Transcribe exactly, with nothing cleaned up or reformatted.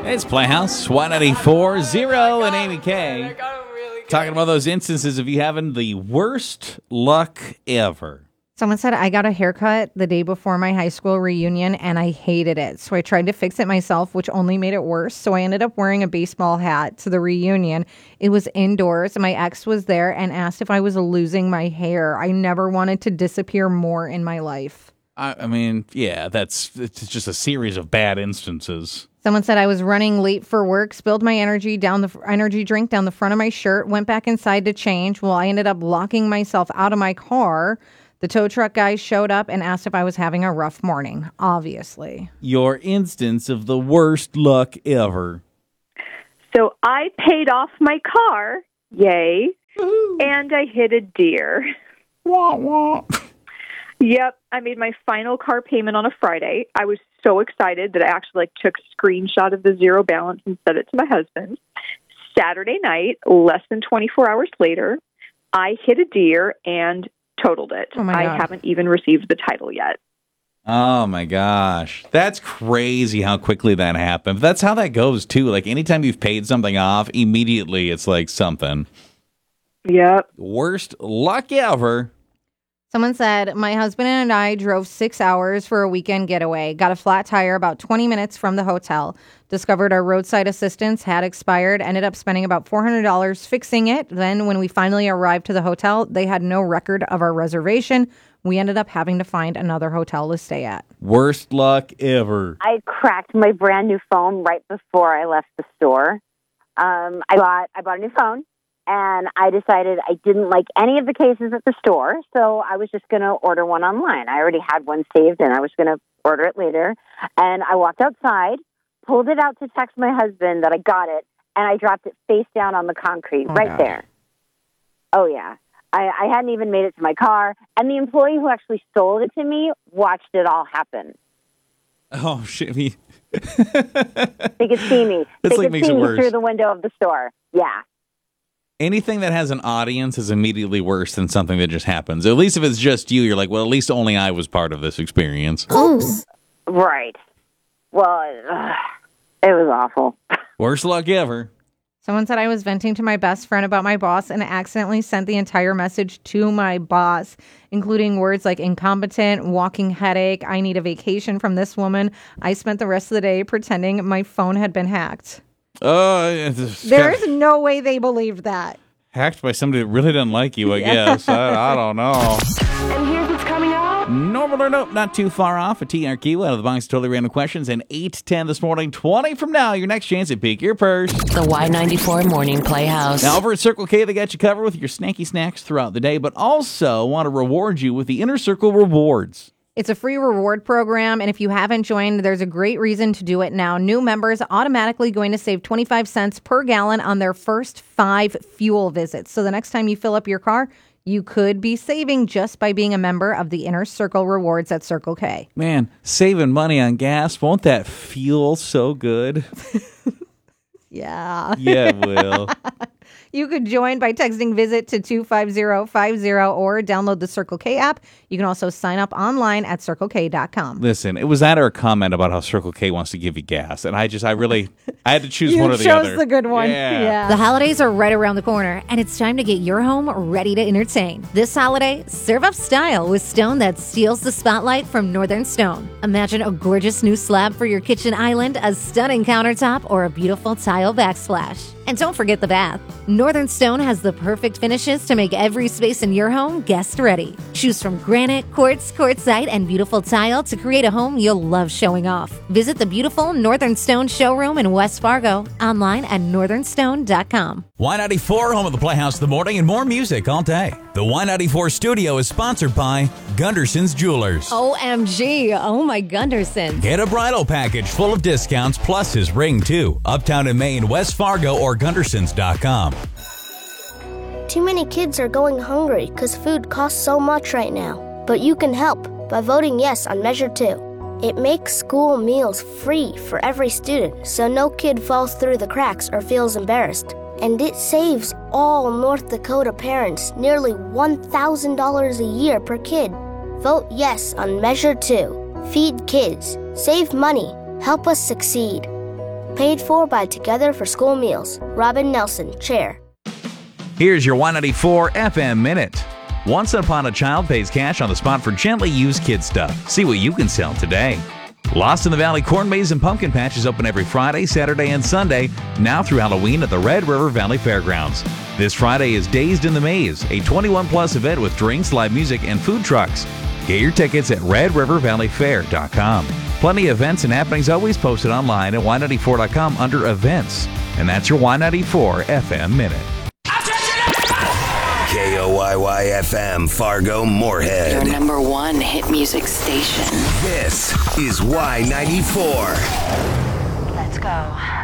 It's Playhouse, one ninety-four, Zero, and Amy K. Talking about those instances of you having the worst luck ever. Someone said I got a haircut the day before my high school reunion and I hated it. So I tried to fix it myself, which only made it worse. So I ended up wearing a baseball hat to the reunion. It was indoors. My ex was there and asked if I was losing my hair. I never wanted to disappear more in my life. I, I mean, yeah, that's it's just a series of bad instances. Someone said I was running late for work, spilled my energy down the energy drink down the front of my shirt, went back inside to change. Well, I ended up locking myself out of my car. The tow truck guy showed up and asked if I was having a rough morning, obviously. Your instance of the worst luck ever. So I paid off my car, yay, Ooh. and I hit a deer. Wah, wah. Yep, I made my final car payment on a Friday. I was so excited that I actually like took a screenshot of the zero balance and sent it to my husband. Saturday night, less than twenty-four hours later, I hit a deer and totaled it. Oh my God. I haven't even received the title yet. Oh my gosh. That's crazy how quickly that happened. But that's how that goes too. Like anytime you've paid something off, immediately it's like something. Yep. Worst luck ever. Someone said, my husband and I drove six hours for a weekend getaway, got a flat tire about twenty minutes from the hotel, discovered our roadside assistance had expired, ended up spending about four hundred dollars fixing it. Then when we finally arrived to the hotel, they had no record of our reservation. We ended up having to find another hotel to stay at. Worst luck ever. I cracked my brand new phone right before I left the store. Um, I bought I bought a new phone. And I decided I didn't like any of the cases at the store, so I was just going to order one online. I already had one saved, and I was going to order it later. And I walked outside, pulled it out to text my husband that I got it, and I dropped it face down on the concrete oh, right God. there. Oh, yeah. I, I hadn't even made it to my car. And the employee who actually sold it to me watched it all happen. Oh, shit. He... They could see me. This they like could makes see it me worse. through the window of the store. Yeah. Anything that has an audience is immediately worse than something that just happens. At least if it's just you, you're like, well, at least only I was part of this experience. Oops. Right. Well, uh, it was awful. Worst luck ever. Someone said I was venting to my best friend about my boss and accidentally sent the entire message to my boss, including words like incompetent, walking headache, I need a vacation from this woman. I spent the rest of the day pretending my phone had been hacked. Uh, There's no way they believed that. Hacked by somebody that really doesn't like you, I Yeah. guess. I, I don't know. And here's what's coming up. Normal or nope, not too far off. A T R Q out of the box, totally random questions. And eight ten this morning, twenty from now, your next chance at Pick Your Purse. The Y ninety-four Morning Playhouse. Now, over at Circle K, they got you covered with your snacky snacks throughout the day, but also want to reward you with the Inner Circle Rewards. It's a free reward program, and if you haven't joined, there's a great reason to do it now. New members automatically going to save twenty-five cents per gallon on their first five fuel visits. So the next time you fill up your car, you could be saving just by being a member of the Inner Circle Rewards at Circle K. Man, saving money on gas, won't that feel so good? Yeah. Yeah, it will. You could join by texting VISIT to two five zero five zero or download the Circle K app. You can also sign up online at circle k dot com. Listen, it was that or a comment about how Circle K wants to give you gas. And I just, I really, I had to choose You one or the chose other. the good one. Yeah. Yeah. The holidays are right around the corner, and it's time to get your home ready to entertain. This holiday, serve up style with stone that steals the spotlight from Northern Stone. Imagine a gorgeous new slab for your kitchen island, a stunning countertop, or a beautiful tile backsplash. And don't forget the bath. Northern Stone has the perfect finishes to make every space in your home guest ready. Choose from granite, quartz, quartzite, and beautiful tile to create a home you'll love showing off. Visit the beautiful Northern Stone showroom in West Fargo, online at northern stone dot com. Y ninety-four, home of the Playhouse in the morning and more music all day. The Y ninety-four studio is sponsored by Gunderson's Jewelers. O M G, oh my Gunderson. Get a bridal package full of discounts plus his ring too. Uptown in Maine, West Fargo, or gundersons dot com. Too many kids are going hungry because food costs so much right now. But you can help by voting yes on Measure two. It makes school meals free for every student so no kid falls through the cracks or feels embarrassed. And it saves all North Dakota parents nearly one thousand dollars a year per kid. Vote yes on Measure two. Feed kids. Save money. Help us succeed. Paid for by Together for School Meals. Robin Nelson, Chair. Here's your Y ninety-four F M Minute. Once Upon a Child pays cash on the spot for gently used kid stuff. See what you can sell today. Lost in the Valley Corn Maze and Pumpkin Patch is open every Friday, Saturday, and Sunday, now through Halloween at the Red River Valley Fairgrounds. This Friday is Dazed in the Maze, a twenty-one plus event with drinks, live music, and food trucks. Get your tickets at red river valley fair dot com. Plenty of events and happenings always posted online at y ninety-four dot com under events. And that's your Y ninety-four F M Minute. K O Y Y F M, Fargo, Moorhead. Your number one hit music station. This is Y ninety-four. Let's go.